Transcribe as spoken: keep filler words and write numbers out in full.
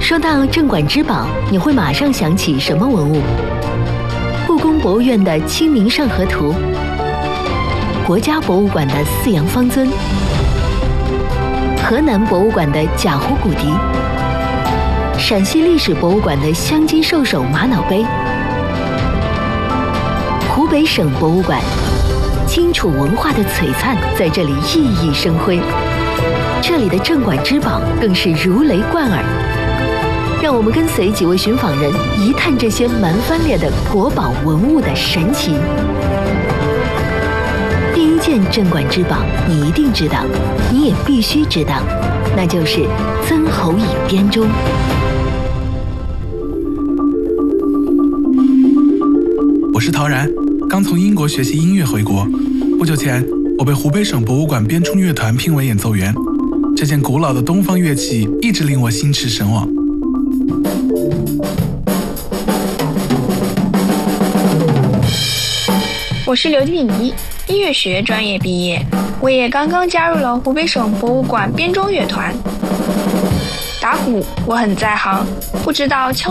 说到镇馆之宝，你会马上想起什么文物？故宫博物院的《清明上河图》，国家博物馆的四羊方尊，河南博物馆的贾湖骨笛，陕西历史博物馆的香积兽首玛瑙杯，湖北省博物馆荆楚文化的璀璨在这里熠熠生辉。这里的镇馆之宝更是如雷贯耳。让我们跟随几位寻访人一探这些蛮翻列的国宝文物的神奇。第一件镇馆之宝，你一定知道，你也必须知道，那就是曾侯乙编钟。 我是陶然，刚从英国学习音乐回国。不久前，我被湖北省博物馆编钟乐团聘为演奏员。这件古老的东方乐器一直令我心驰神往。 我是刘静怡，音乐学专业毕业，我也刚刚加入了湖北省博物馆编钟乐团。打鼓我很在行，不知道敲